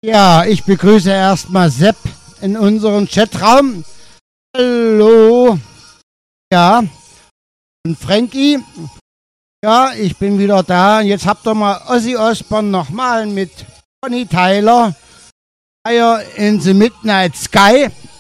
Ja, ich begrüße erstmal Sepp in unserem Chatraum. Hallo. Ja, und Frankie. Ja, ich bin wieder da. Jetzt habt ihr mal Ozzy Osbourne nochmal mit Bonnie Tyler. Fire in the Midnight Sky.